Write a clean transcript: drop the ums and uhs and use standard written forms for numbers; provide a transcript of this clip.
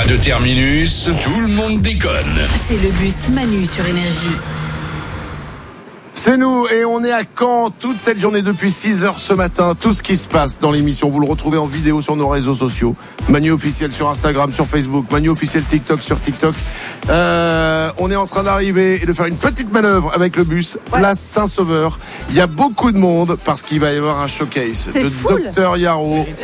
Pas de terminus, tout le monde déconne. C'est le bus Manu sur Énergie. C'est nous et on est à Caen toute cette journée depuis 6h ce matin. Tout ce qui se passe dans l'émission, vous le retrouvez en vidéo sur nos réseaux sociaux. Manu officiel sur Instagram, sur Facebook, Manu officiel TikTok sur TikTok. On est en train d'arriver et de faire une petite manœuvre avec le bus, place Saint-Sauveur. Il y a beaucoup de monde parce qu'il va y avoir un showcase de Dr Yaro.